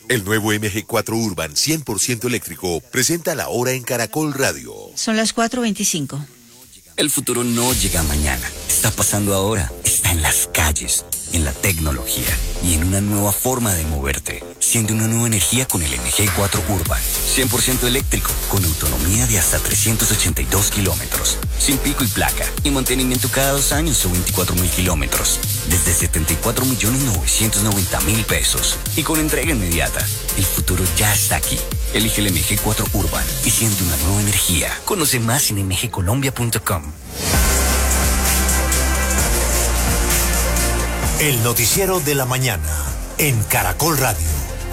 El nuevo MG4 Urban 100% eléctrico presenta la hora en Caracol Radio. Son las 4:25. El futuro no llega mañana, está pasando ahora, está en las calles, en la tecnología y en una nueva forma de moverte. Siente una nueva energía con el MG4 Urban, 100% eléctrico, con autonomía de hasta 382 kilómetros, sin pico y placa, y mantenimiento cada 2 años o 24.000 kilómetros, desde 74.990.000 pesos, y con entrega inmediata. El futuro ya está aquí. Elige el MG4 Urban y siente una nueva energía. Conoce más en mgcolombia.com. El noticiero de la mañana en Caracol Radio.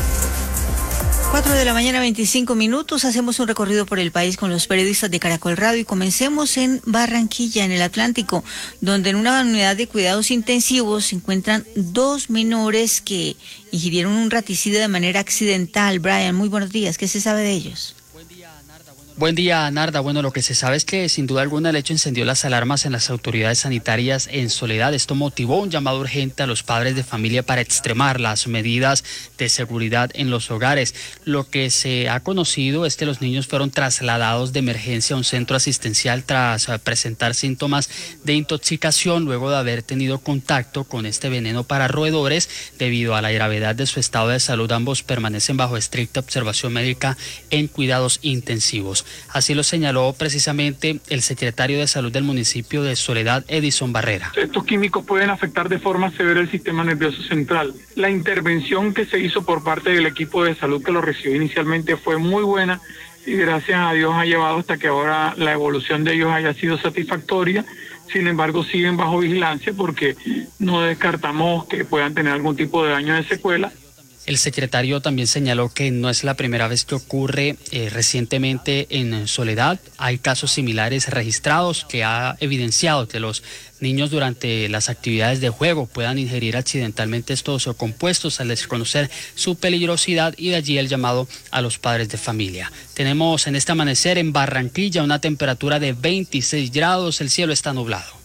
4:25 a.m. Hacemos un recorrido por el país con los periodistas de Caracol Radio y comencemos en Barranquilla, en el Atlántico, donde en una unidad de cuidados intensivos se encuentran 2 menores que ingirieron un raticida de manera accidental. Brian, muy buenos días. ¿Qué se sabe de ellos? Buen día, Narda. Bueno, lo que se sabe es que sin duda alguna el hecho encendió las alarmas en las autoridades sanitarias en Soledad. Esto motivó un llamado urgente a los padres de familia para extremar las medidas de seguridad en los hogares. Lo que se ha conocido es que los niños fueron trasladados de emergencia a un centro asistencial tras presentar síntomas de intoxicación luego de haber tenido contacto con este veneno para roedores. Debido a la gravedad de su estado de salud, ambos permanecen bajo estricta observación médica en cuidados intensivos. Así lo señaló precisamente el secretario de Salud del municipio de Soledad, Edison Barrera. Estos químicos pueden afectar de forma severa el sistema nervioso central. La intervención que se hizo por parte del equipo de salud que lo recibió inicialmente fue muy buena y gracias a Dios ha llevado hasta que ahora la evolución de ellos haya sido satisfactoria. Sin embargo, siguen bajo vigilancia porque no descartamos que puedan tener algún tipo de daño de secuela. El secretario también señaló que no es la primera vez que ocurre recientemente en Soledad. Hay casos similares registrados que ha evidenciado que los niños durante las actividades de juego puedan ingerir accidentalmente estos compuestos al desconocer su peligrosidad, y de allí el llamado a los padres de familia. Tenemos en este amanecer en Barranquilla una temperatura de 26 grados, el cielo está nublado.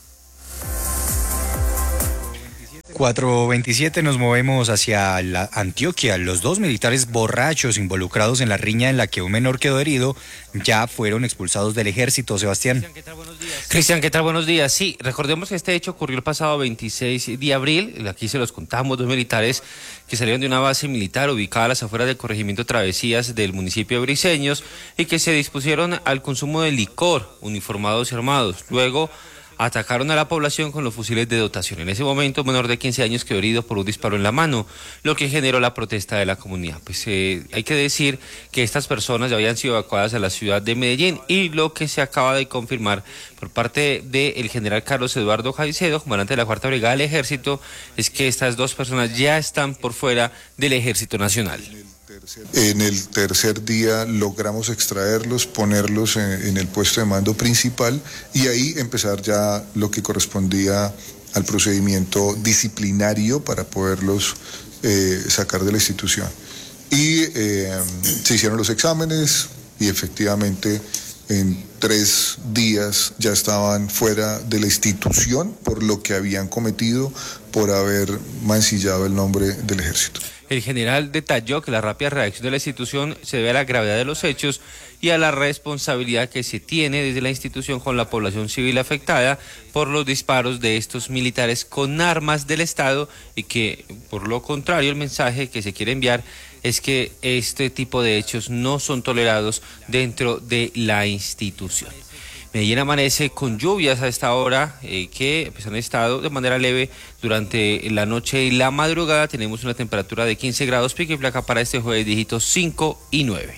4:27 nos movemos hacia la Antioquia. Los 2 militares borrachos involucrados en la riña en la que un menor quedó herido ya fueron expulsados del ejército. Sebastián. Cristian, ¿qué tal? Buenos días. Sí, recordemos que este hecho ocurrió el pasado 26 de abril. Aquí se los contamos, 2 militares que salieron de una base militar ubicada a las afueras del corregimiento Travesías del municipio de Briceños y que se dispusieron al consumo de licor, uniformados y armados. Luego atacaron a la población con los fusiles de dotación. En ese momento, un menor de 15 años quedó herido por un disparo en la mano, lo que generó la protesta de la comunidad. Pues hay que decir que estas personas ya habían sido evacuadas a la ciudad de Medellín, y lo que se acaba de confirmar por parte del general Carlos Eduardo Caicedo, comandante de la 4ª Brigada del Ejército, es que estas 2 personas ya están por fuera del Ejército Nacional. En el tercer día logramos extraerlos, ponerlos en el puesto de mando principal y ahí empezar ya lo que correspondía al procedimiento disciplinario para poderlos sacar de la institución. Y se hicieron los exámenes y efectivamente en 3 días ya estaban fuera de la institución por lo que habían cometido por haber mancillado el nombre del ejército. El general detalló que la rápida reacción de la institución se debe a la gravedad de los hechos y a la responsabilidad que se tiene desde la institución con la población civil afectada por los disparos de estos militares con armas del Estado, y que, por lo contrario, el mensaje que se quiere enviar es que este tipo de hechos no son tolerados dentro de la institución. Medellín amanece con lluvias a esta hora que pues, han estado de manera leve durante la noche y la madrugada. Tenemos una temperatura de 15 grados, pico y placa para este jueves, dígitos 5 y 9.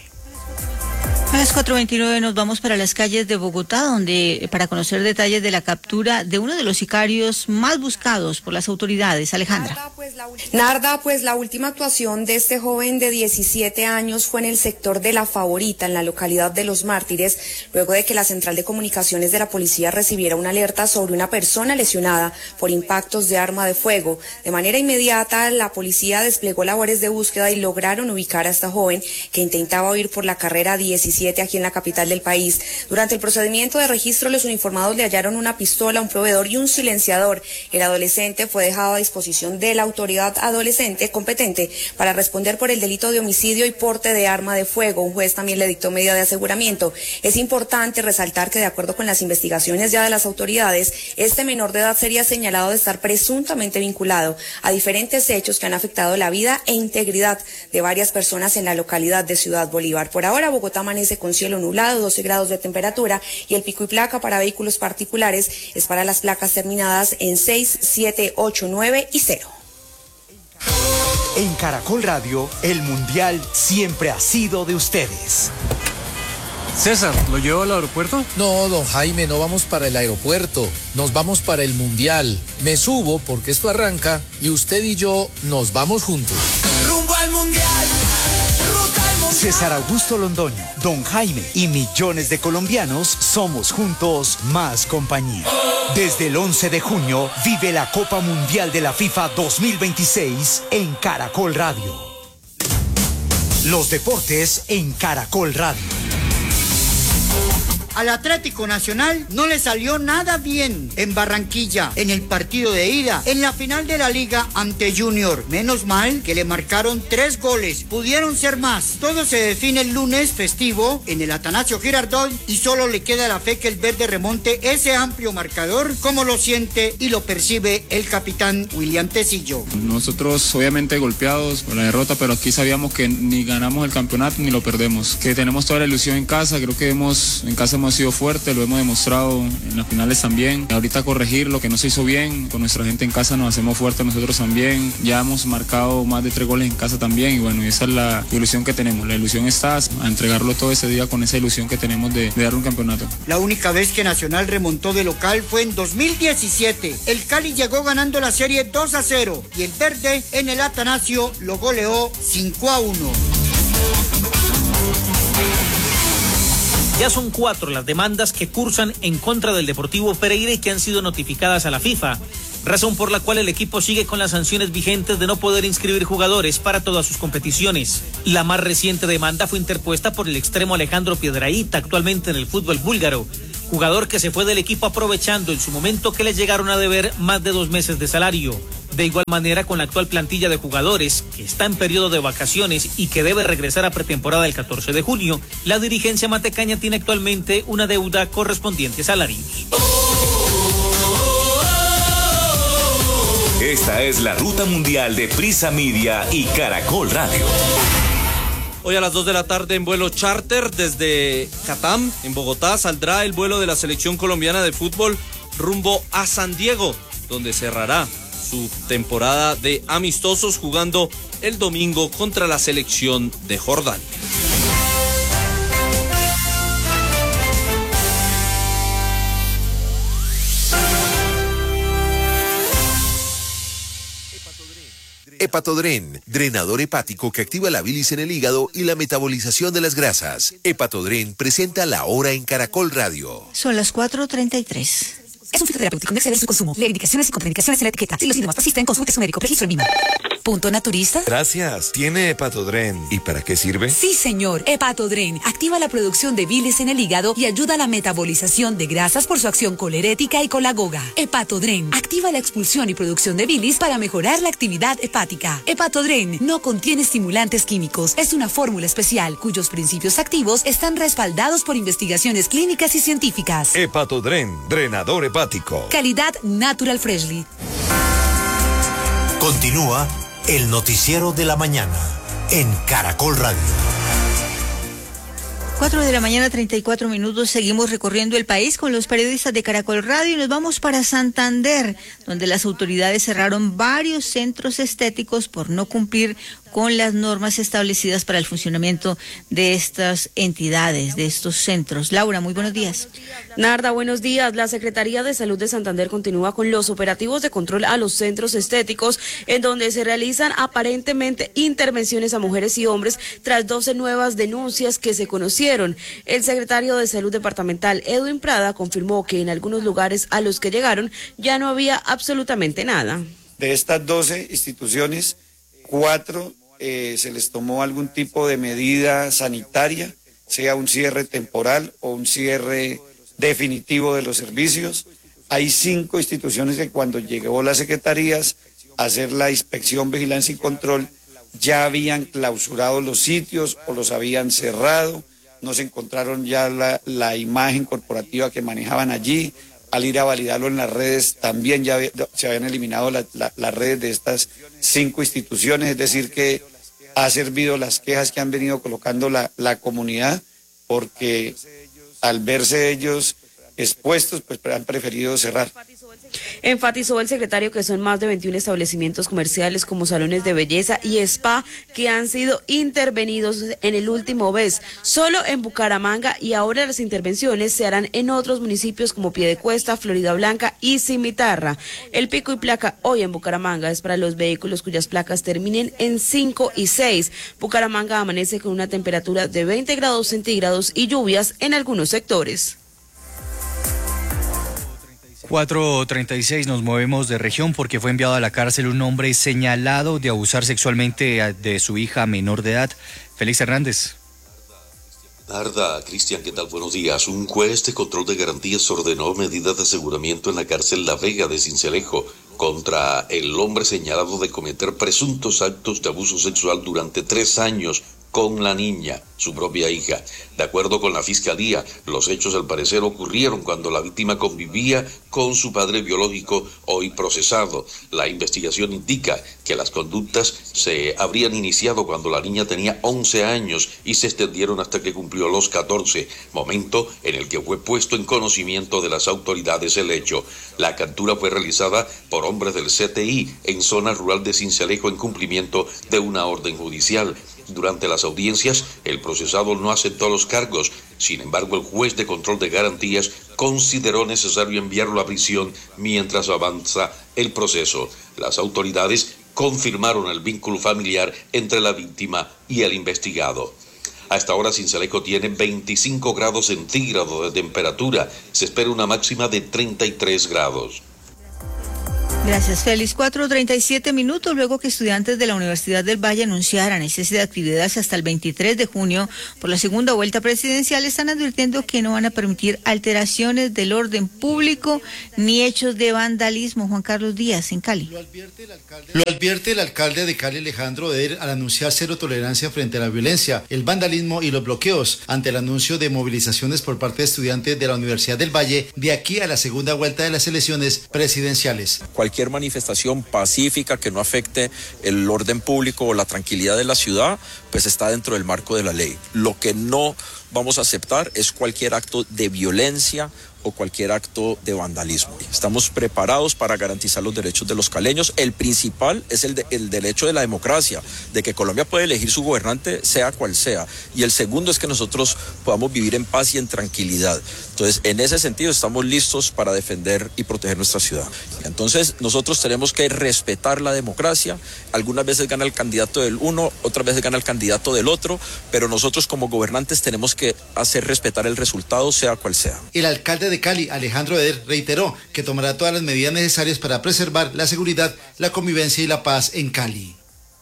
A las 4:29 nos vamos para las calles de Bogotá, donde para conocer detalles de la captura de uno de los sicarios más buscados por las autoridades. Alejandra. Narda, pues la última actuación de este joven de 17 años fue en el sector de La Favorita, en la localidad de Los Mártires, luego de que la central de comunicaciones de la policía recibiera una alerta sobre una persona lesionada por impactos de arma de fuego. De manera inmediata, la policía desplegó labores de búsqueda y lograron ubicar a esta joven que intentaba huir por la carrera 17 17 aquí en la capital del país. Durante el procedimiento de registro, los uniformados le hallaron una pistola, un proveedor y un silenciador. El adolescente fue dejado a disposición de la autoridad adolescente competente para responder por el delito de homicidio y porte de arma de fuego. Un juez también le dictó medida de aseguramiento. Es importante resaltar que, de acuerdo con las investigaciones ya de las autoridades, este menor de edad sería señalado de estar presuntamente vinculado a diferentes hechos que han afectado la vida e integridad de varias personas en la localidad de Ciudad Bolívar. Por ahora, Bogotá amanece con cielo nublado, 12 grados de temperatura, y el pico y placa para vehículos particulares es para las placas terminadas en 6, 7, 8, 9 y 0. En Caracol Radio, el Mundial siempre ha sido de ustedes. César, ¿lo llevo al aeropuerto? No, don Jaime, no vamos para el aeropuerto, nos vamos para el Mundial. Me subo porque esto arranca y usted y yo nos vamos juntos. ¡Rumbo al Mundial! ¡Ruta al Mundial! César Augusto Londoño, don Jaime y millones de colombianos somos juntos más compañía. Desde el 11 de junio vive la Copa Mundial de la FIFA 2026 en Caracol Radio. Los deportes en Caracol Radio. Al Atlético Nacional no le salió nada bien en Barranquilla, en el partido de ida, en la final de la liga ante Junior. Menos mal que le marcaron 3 goles, pudieron ser más. Todo se define el lunes festivo en el Atanasio Girardot y solo le queda la fe que el verde remonte ese amplio marcador, como lo siente y lo percibe el capitán William Tecillo. Nosotros obviamente golpeados por la derrota, pero aquí sabíamos que ni ganamos el campeonato ni lo perdemos, que tenemos toda la ilusión en casa. Creo que en casa hemos sido fuertes, lo hemos demostrado en las finales también. Ahorita corregir lo que no se hizo bien, con nuestra gente en casa nos hacemos fuertes nosotros también. Ya hemos marcado más de 3 goles en casa también y bueno, esa es la ilusión que tenemos. La ilusión está a entregarlo todo ese día con esa ilusión que tenemos de dar un campeonato. La única vez que Nacional remontó de local fue en 2017. El Cali llegó ganando la serie 2-0 y el verde en el Atanasio lo goleó 5-1. Ya son 4 las demandas que cursan en contra del Deportivo Pereira y que han sido notificadas a la FIFA, razón por la cual el equipo sigue con las sanciones vigentes de no poder inscribir jugadores para todas sus competiciones. La más reciente demanda fue interpuesta por el extremo Alejandro Piedrahita, actualmente en el fútbol búlgaro, jugador que se fue del equipo aprovechando en su momento que le llegaron a deber más de 2 meses de salario. De igual manera, con la actual plantilla de jugadores, que está en periodo de vacaciones y que debe regresar a pretemporada el 14 de junio, la dirigencia matecaña tiene actualmente una deuda correspondiente a salarios. Esta es la ruta mundial de Prisa Media y Caracol Radio. Hoy a las 2 de la tarde en vuelo charter desde Catam, en Bogotá, saldrá el vuelo de la selección colombiana de fútbol rumbo a San Diego, donde cerrará su temporada de amistosos jugando el domingo contra la selección de Jordania. Hepatodren, drenador hepático que activa la bilis en el hígado y la metabolización de las grasas. Hepatodren presenta La Hora en Caracol Radio. Son las 4:33. Es un fitoterapéutico, no exceder su consumo. Lee indicaciones y contraindicaciones en la etiqueta. Si los síntomas persisten, consulte a su médico. Registro en MIMA. ¿Punto naturista? Gracias. ¿Tiene Hepatodren? ¿Y para qué sirve? Sí, señor. Hepatodren activa la producción de bilis en el hígado y ayuda a la metabolización de grasas por su acción colerética y colagoga. Hepatodren activa la expulsión y producción de bilis para mejorar la actividad hepática. Hepatodren no contiene estimulantes químicos. Es una fórmula especial cuyos principios activos están respaldados por investigaciones clínicas y científicas. Hepatodren, drenador hepático. Calidad Natural Freshly. Continúa el noticiero de la mañana en Caracol Radio. 4:34 a.m, seguimos recorriendo el país con los periodistas de Caracol Radio y nos vamos para Santander, donde las autoridades cerraron varios centros estéticos por no cumplir con las normas establecidas para el funcionamiento de estas entidades, de estos centros. Laura, muy buenos días. Narda, buenos días. La Secretaría de Salud de Santander continúa con los operativos de control a los centros estéticos, en donde se realizan aparentemente intervenciones a mujeres y hombres tras 12 nuevas denuncias que se conocieron. El secretario de Salud departamental, Edwin Prada, confirmó que en algunos lugares a los que llegaron ya no había absolutamente nada. De estas 12 instituciones, 4 se les tomó algún tipo de medida sanitaria sea un cierre temporal o un cierre definitivo de los servicios. Hay 5 instituciones que cuando llegó las secretarías a hacer la inspección, vigilancia y control, ya habían clausurado los sitios o los habían cerrado, no se encontraron ya la imagen corporativa que manejaban allí. Al ir a validarlo en las redes, también ya se habían eliminado las redes de estas 5 instituciones, es decir que ha servido las quejas que han venido colocando la comunidad, porque al verse ellos expuestos, pues han preferido cerrar. Enfatizó el secretario que son más de 21 establecimientos comerciales como salones de belleza y spa que han sido intervenidos en el último mes, solo en Bucaramanga, y ahora las intervenciones se harán en otros municipios como Piedecuesta, Florida Blanca y Cimitarra. El pico y placa hoy en Bucaramanga es para los vehículos cuyas placas terminen en 5 y 6. Bucaramanga amanece con una temperatura de 20 grados centígrados y lluvias en algunos sectores. 4:36, nos movemos de región porque fue enviado a la cárcel un hombre señalado de abusar sexualmente de su hija menor de edad. Félix Hernández. Narda, Cristian, ¿qué tal? Buenos días. Un juez de control de garantías ordenó medidas de aseguramiento en la cárcel La Vega de Sincelejo contra el hombre señalado de cometer presuntos actos de abuso sexual durante 3 años con la niña, su propia hija. De acuerdo con la fiscalía, los hechos al parecer ocurrieron cuando la víctima convivía con su padre biológico, hoy procesado. La investigación indica que las conductas se habrían iniciado cuando la niña tenía 11 años y se extendieron hasta que cumplió los 14, momento en el que fue puesto en conocimiento de las autoridades el hecho. La captura fue realizada por hombres del CTI en zona rural de Sincelejo en cumplimiento de una orden judicial. Durante las audiencias, el procesado no aceptó los cargos. Sin embargo, el juez de control de garantías consideró necesario enviarlo a prisión mientras avanza el proceso. Las autoridades confirmaron el vínculo familiar entre la víctima y el investigado. A esta hora, Sincelejo tiene 25 grados centígrados de temperatura. Se espera una máxima de 33 grados. Gracias, Félix. 4:37, luego que estudiantes de la Universidad del Valle anunciaran el cese de actividades hasta el 23 de junio por la segunda vuelta presidencial, están advirtiendo que no van a permitir alteraciones del orden público ni hechos de vandalismo. Juan Carlos Díaz, en Cali. Lo advierte el alcalde de Cali, Alejandro Eder, al anunciar cero tolerancia frente a la violencia, el vandalismo y los bloqueos, ante el anuncio de movilizaciones por parte de estudiantes de la Universidad del Valle de aquí a la segunda vuelta de las elecciones presidenciales. Cualquier manifestación pacífica que no afecte el orden público o la tranquilidad de la ciudad, pues está dentro del marco de la ley. Lo que no vamos a aceptar es cualquier acto de violencia o cualquier acto de vandalismo. Estamos preparados para garantizar los derechos de los caleños. El principal es el derecho de la democracia, de que Colombia puede elegir su gobernante, sea cual sea. Y el segundo es que nosotros podamos vivir en paz y en tranquilidad. Entonces, en ese sentido, estamos listos para defender y proteger nuestra ciudad. Entonces, nosotros tenemos que respetar la democracia. Algunas veces gana el candidato del uno, otras veces gana el candidato del otro, pero nosotros como gobernantes tenemos que hacer respetar el resultado, sea cual sea. El alcalde de Cali, Alejandro Eder, reiteró que tomará todas las medidas necesarias para preservar la seguridad, la convivencia y la paz en Cali.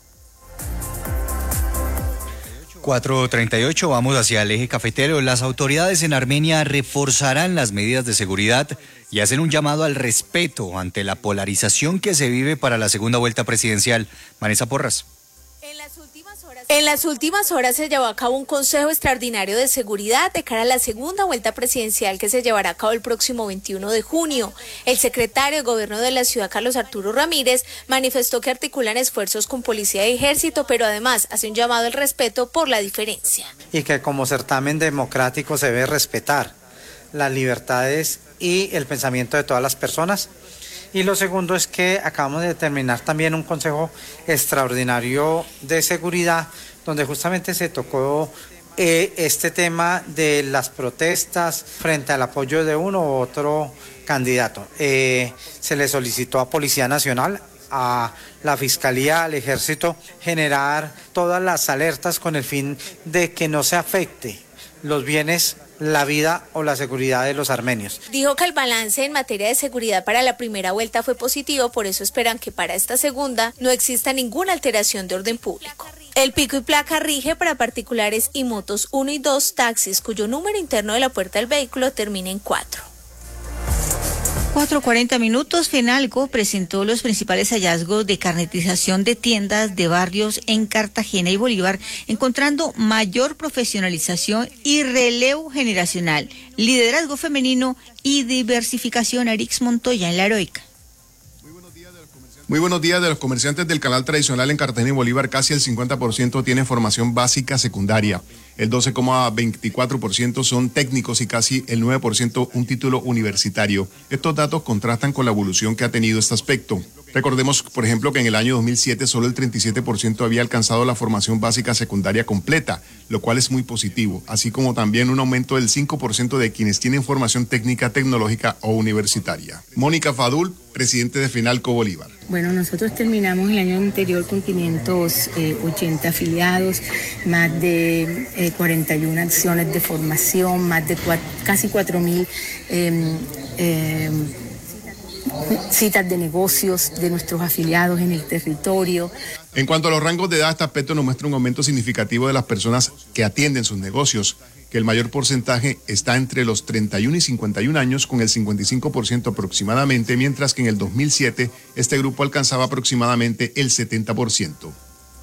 4:38, vamos hacia el eje cafetero. Las autoridades en Armenia reforzarán las medidas de seguridad y hacen un llamado al respeto ante la polarización que se vive para la segunda vuelta presidencial. Vanessa Porras. En las últimas horas se llevó a cabo un consejo extraordinario de seguridad de cara a la segunda vuelta presidencial que se llevará a cabo el próximo 21 de junio. El secretario de Gobierno de la ciudad, Carlos Arturo Ramírez, manifestó que articulan esfuerzos con policía y ejército, pero además hace un llamado al respeto por la diferencia. Y que como certamen democrático se debe respetar las libertades y el pensamiento de todas las personas. Y lo segundo es que acabamos de determinar también un consejo extraordinario de seguridad donde justamente se tocó este tema de las protestas frente al apoyo de uno u otro candidato. Se le solicitó a Policía Nacional, a la Fiscalía, al Ejército, generar todas las alertas con el fin de que no se afecte los bienes, la vida o la seguridad de los armenios. Dijo que el balance en materia de seguridad para la primera vuelta fue positivo, por eso esperan que para esta segunda no exista ninguna alteración de orden público. El pico y placa rige para particulares y motos 1 y 2, taxis cuyo número interno de la puerta del vehículo termina en 4. 4:40 minutos. Fenalco presentó los principales hallazgos de carnetización de tiendas de barrios en Cartagena y Bolívar, encontrando mayor profesionalización y relevo generacional, liderazgo femenino y diversificación. Arix Montoya en La Heroica. Muy buenos días. De los comerciantes del canal tradicional en Cartagena y Bolívar, casi el 50% tiene formación básica secundaria, el 12,24% son técnicos y casi el 9% un título universitario. Estos datos contrastan con la evolución que ha tenido este aspecto. Recordemos, por ejemplo, que en el año 2007 solo el 37% había alcanzado la formación básica secundaria completa, lo cual es muy positivo, así como también un aumento del 5% de quienes tienen formación técnica, tecnológica o universitaria. Mónica Fadul, presidente de Fenalco Bolívar. Bueno, nosotros terminamos el año anterior con 580 afiliados, más de 41 acciones de formación, más de casi 4.000 citas de negocios de nuestros afiliados en el territorio. En cuanto a los rangos de edad, este aspecto nos muestra un aumento significativo de las personas que atienden sus negocios, que el mayor porcentaje está entre los 31 y 51 años, con el 55% aproximadamente, mientras que en el 2007 este grupo alcanzaba aproximadamente el 70%.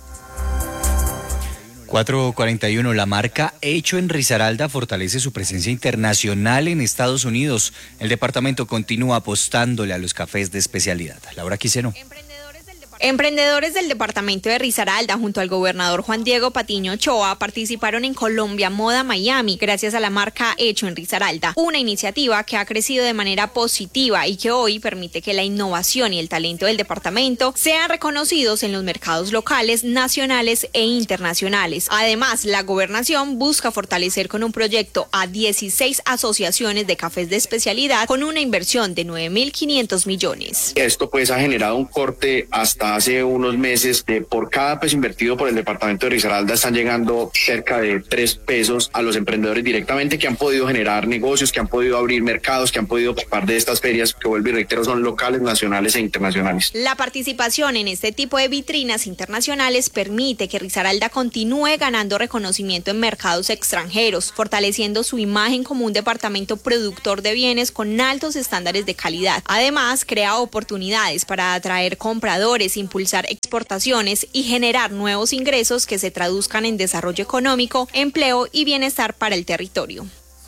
4:41. La marca Hecho en Risaralda fortalece su presencia internacional en Estados Unidos. El departamento continúa apostándole a los cafés de especialidad. Laura Quiseno. Emprendedores del departamento de Risaralda junto al gobernador Juan Diego Patiño Ochoa participaron en Colombia Moda Miami gracias a la marca Hecho en Risaralda, una iniciativa que ha crecido de manera positiva y que hoy permite que la innovación y el talento del departamento sean reconocidos en los mercados locales, nacionales e internacionales. Además, la gobernación busca fortalecer con un proyecto a 16 asociaciones de cafés de especialidad con una inversión de 9.500 millones. Esto pues ha generado un corte hasta hace unos meses de por cada peso invertido por el departamento de Risaralda están llegando cerca de 3 pesos a los emprendedores directamente, que han podido generar negocios, que han podido abrir mercados, que han podido ocupar de estas ferias que, vuelvo y reitero, son locales, nacionales e internacionales. La participación en este tipo de vitrinas internacionales permite que Risaralda continúe ganando reconocimiento en mercados extranjeros, fortaleciendo su imagen como un departamento productor de bienes con altos estándares de calidad. Además, crea oportunidades para atraer compradores, impulsar exportaciones y generar nuevos ingresos que se traduzcan en desarrollo económico, empleo y bienestar para el territorio.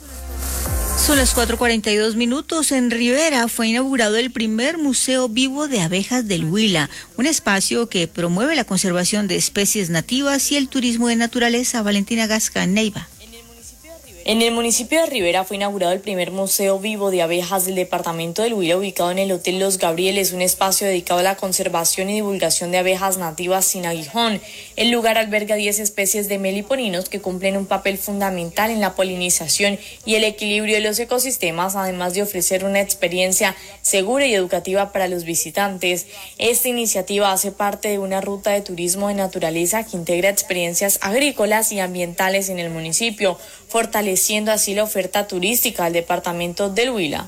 Son las 4:42 minutos. En Rivera fue inaugurado el primer Museo Vivo de Abejas del Huila, un espacio que promueve la conservación de especies nativas y el turismo de naturaleza. Valentina Gasca, Neiva. En el municipio de Rivera fue inaugurado el primer Museo Vivo de Abejas del departamento del Huila, ubicado en el Hotel Los Gabrieles, un espacio dedicado a la conservación y divulgación de abejas nativas sin aguijón. El lugar alberga 10 especies de meliponinos que cumplen un papel fundamental en la polinización y el equilibrio de los ecosistemas, además de ofrecer una experiencia segura y educativa para los visitantes. Esta iniciativa hace parte de una ruta de turismo de naturaleza que integra experiencias agrícolas y ambientales en el municipio, fortaleciendo así la oferta turística del departamento del Huila.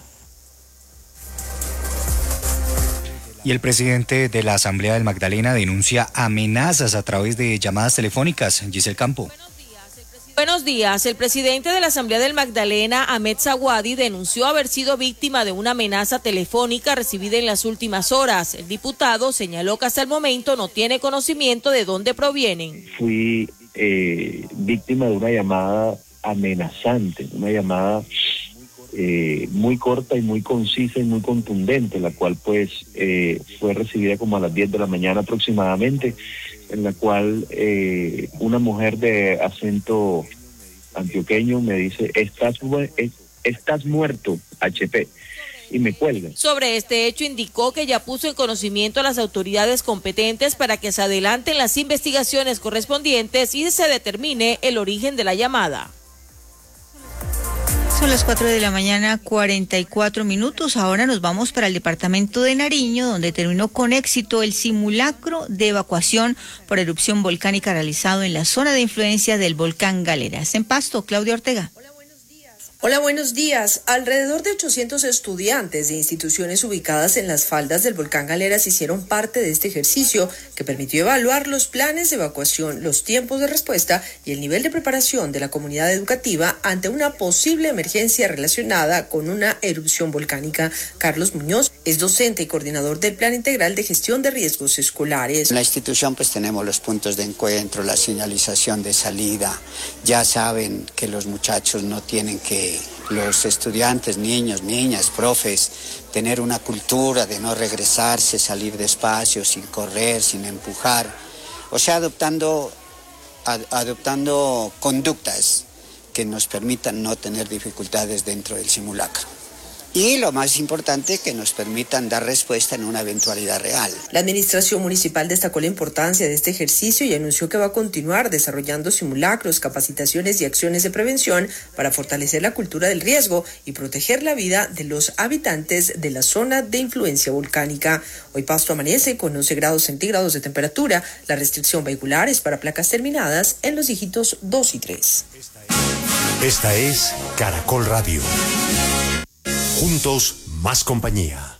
Y el presidente de la Asamblea del Magdalena denuncia amenazas a través de llamadas telefónicas. Giselle Campo. Buenos días. El presidente de la Asamblea del Magdalena, Ahmed Zawadi, denunció haber sido víctima de una amenaza telefónica recibida en las últimas horas. El diputado señaló que hasta el momento no tiene conocimiento de dónde provienen. Fui víctima de una llamada amenazante, una llamada muy corta y muy concisa y muy contundente, la cual pues fue recibida como a las 10 de la mañana aproximadamente, en la cual una mujer de acento antioqueño me dice: estás muerto, HP, y me cuelga. Sobre este hecho indicó que ya puso en conocimiento a las autoridades competentes para que se adelanten las investigaciones correspondientes y se determine el origen de la llamada. Son las 4 de la mañana, 44 minutos. Ahora nos vamos para el departamento de Nariño, donde terminó con éxito el simulacro de evacuación por erupción volcánica realizado en la zona de influencia del volcán Galeras. En Pasto, Claudia Ortega. Hola, buenos días. Alrededor de 800 estudiantes de instituciones ubicadas en las faldas del volcán Galeras hicieron parte de este ejercicio que permitió evaluar los planes de evacuación, los tiempos de respuesta y el nivel de preparación de la comunidad educativa ante una posible emergencia relacionada con una erupción volcánica. Carlos Muñoz es docente y coordinador del Plan Integral de Gestión de Riesgos Escolares. En la institución pues tenemos los puntos de encuentro, la señalización de salida. Ya saben que los muchachos no tienen que, los estudiantes, niños, niñas, profes, tener una cultura de no regresarse, salir despacio, sin correr, sin empujar. O sea, adoptando conductas que nos permitan no tener dificultades dentro del simulacro. Y lo más importante, que nos permitan dar respuesta en una eventualidad real. La administración municipal destacó la importancia de este ejercicio y anunció que va a continuar desarrollando simulacros, capacitaciones y acciones de prevención para fortalecer la cultura del riesgo y proteger la vida de los habitantes de la zona de influencia volcánica. Hoy Pasto amanece con 11 grados centígrados de temperatura. La restricción vehicular es para placas terminadas en los dígitos 2 y 3. Esta es Caracol Radio. Juntos, más compañía.